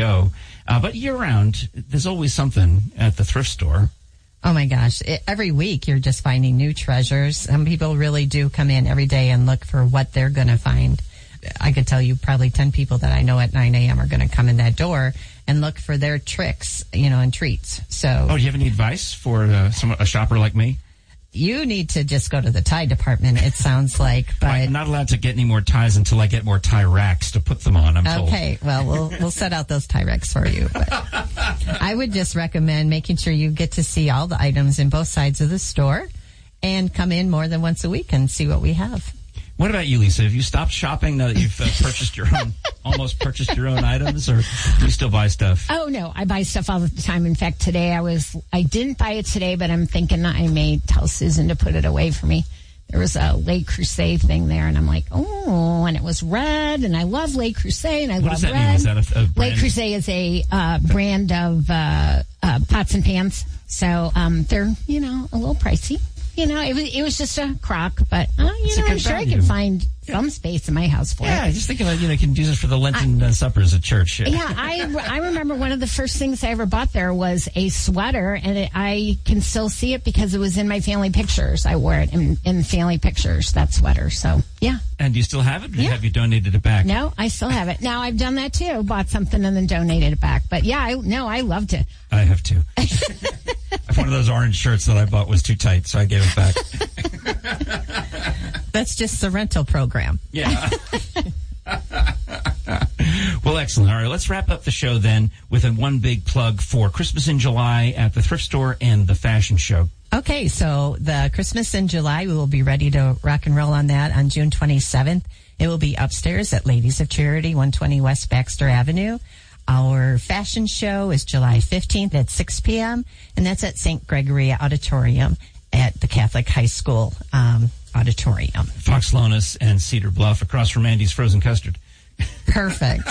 go. But year-round, there's always something at the thrift store. Oh, my gosh. Every week, you're just finding new treasures. Some people really do come in every day and look for what they're going to find. I could tell you probably 10 people that I know at 9 a.m. are going to come in that door and look for their tricks, and treats. So, do you have any advice for a shopper like me? You need to just go to the tie department, it sounds like. But I'm not allowed to get any more ties until I get more tie racks to put them on, I'm told. Okay, well, we'll set out those tie racks for you. But I would just recommend making sure you get to see all the items in both sides of the store and come in more than once a week and see what we have. What about you, Lisa? Have you stopped shopping now that you've almost purchased your own items, or do you still buy stuff? Oh, no, I buy stuff all the time. In fact, today I didn't buy it today, but I'm thinking I may tell Susan to put it away for me. There was a Le Creuset thing there, and I'm like, oh, and it was red, and I love Le Creuset, and I love red. Mean? Is that a brand? Le Creuset is a brand of pots and pans, so they're, a little pricey. It was just a crock, but, I'm sure I can find some space in my house for it. Yeah, just think about, you can use it for the Lenten suppers at church. Yeah, I remember one of the first things I ever bought there was a sweater, and I can still see it because it was in my family pictures. I wore it in family pictures, that sweater, so, yeah. And do you still have it, or have you donated it back? No, I still have it. Now, I've done that, too, bought something and then donated it back. But, yeah, I loved it. I have, too. One of those orange shirts that I bought was too tight, so I gave it back. That's just the rental program. Yeah. Well, excellent. All right, let's wrap up the show then with one big plug for Christmas in July at the thrift store and the fashion show. Okay, so the Christmas in July, we will be ready to rock and roll on that on June 27th. It will be upstairs at Ladies of Charity, 120 West Baxter Avenue. Our fashion show is July 15th at 6 p.m., and that's at St. Gregory Auditorium at the Catholic High School auditorium. Fox Lonis and Cedar Bluff across from Andy's Frozen Custard. Perfect.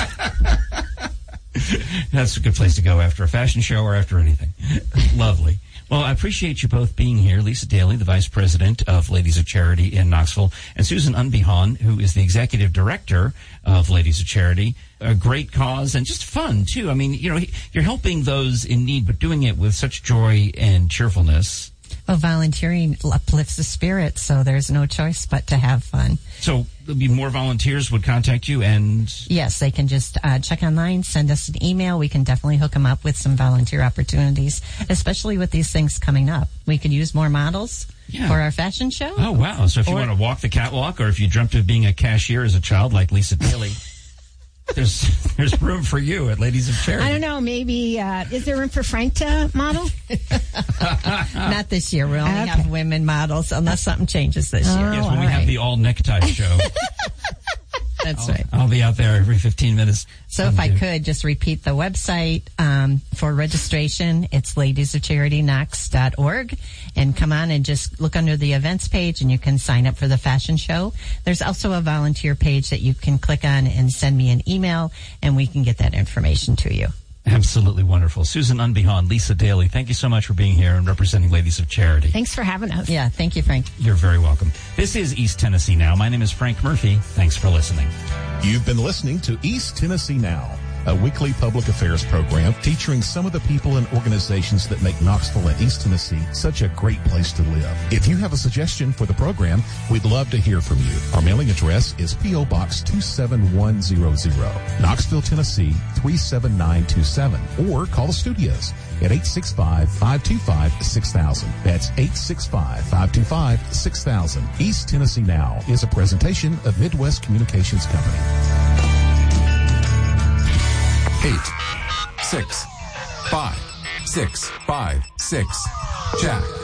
That's a good place to go after a fashion show or after anything. Lovely. Well, I appreciate you both being here. Lisa Daly, the Vice President of Ladies of Charity in Knoxville, and Susan Unbehaun, who is the Executive Director of Ladies of Charity. A great cause and just fun, too. I mean, you're helping those in need, but doing it with such joy and cheerfulness. Well, volunteering uplifts the spirit, so there's no choice but to have fun. So there'll be more volunteers would contact you and... Yes, they can just check online, send us an email. We can definitely hook them up with some volunteer opportunities, especially with these things coming up. We could use more models for our fashion show. Oh, wow. So if you want to walk the catwalk, or if you dreamt of being a cashier as a child like Lisa Daly... There's room for you at Ladies of Charity. I don't know. Maybe is there room for Frank to model? Not this year. We only have women models unless something changes this year. Yes, when we have the all necktie show. That's right. I'll be out there every 15 minutes. So if I could just repeat the website for registration, it's ladiesofcharityknox.org, and come on and just look under the events page and you can sign up for the fashion show. There's also a volunteer page that you can click on and send me an email, and we can get that information to you. Absolutely wonderful. Susan Unbehaun, Lisa Daly, thank you so much for being here and representing Ladies of Charity. Thanks for having us. Yeah, thank you, Frank. You're very welcome. This is East Tennessee Now. My name is Frank Murphy. Thanks for listening. You've been listening to East Tennessee Now, a weekly public affairs program featuring some of the people and organizations that make Knoxville and East Tennessee such a great place to live. If you have a suggestion for the program, we'd love to hear from you. Our mailing address is P.O. Box 27100, Knoxville, Tennessee 37927, or call the studios at 865-525-6000. That's 865-525-6000. East Tennessee Now is a presentation of Midwest Communications Company. 8, 6, 5, 6, 5, 6. Jack.